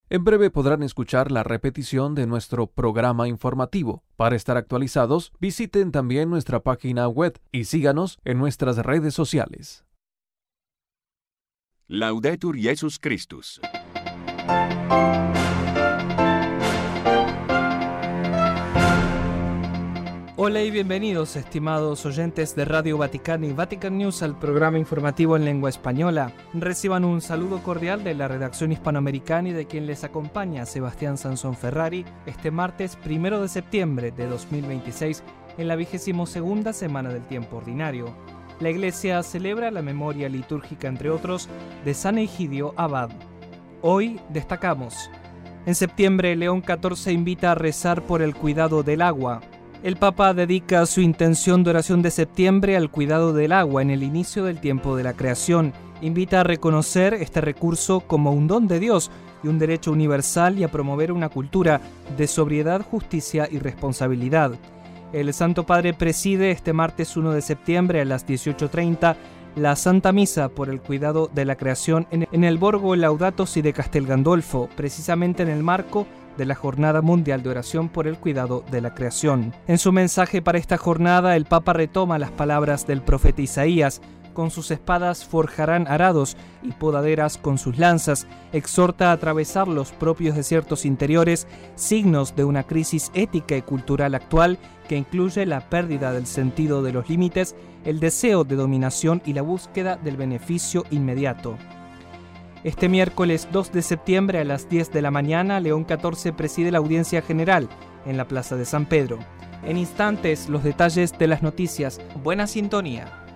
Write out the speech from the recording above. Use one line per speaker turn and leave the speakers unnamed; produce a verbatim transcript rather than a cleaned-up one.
En breve podrán escuchar la repetición de nuestro programa informativo. Para estar actualizados, visiten también nuestra página web y síganos en nuestras redes sociales.
Laudetur Jesus Christus.
Hola y bienvenidos, estimados oyentes de Radio Vaticana y Vatican News, al programa informativo en lengua española. Reciban un saludo cordial de la redacción hispanoamericana y de quien les acompaña, Sebastián Sansón Ferrari, este martes primero de septiembre de dos mil veintiséis, en la vigésimo segunda semana del tiempo ordinario. La Iglesia celebra la memoria litúrgica, entre otros, de San Egidio Abad. Hoy destacamos: en septiembre, León catorce invita a rezar por el cuidado del agua. El Papa dedica su intención de oración de septiembre al cuidado del agua en el inicio del tiempo de la creación. Invita a reconocer este recurso como un don de Dios y un derecho universal y a promover una cultura de sobriedad, justicia y responsabilidad. El Santo Padre preside este martes uno de septiembre a las dieciocho treinta la Santa Misa por el cuidado de la creación en el Borgo Laudato Si de Castel Gandolfo, precisamente en el marco de la Jornada Mundial de Oración por el Cuidado de la Creación. En su mensaje para esta jornada, el Papa retoma las palabras del profeta Isaías: con sus espadas forjarán arados y podaderas con sus lanzas. Exhorta a atravesar los propios desiertos interiores, signos de una crisis ética y cultural actual que incluye la pérdida del sentido de los límites, el deseo de dominación y la búsqueda del beneficio inmediato. Este miércoles dos de septiembre a las diez de la mañana, León catorce preside la audiencia general en la Plaza de San Pedro. En instantes, los detalles de las noticias. Buena sintonía.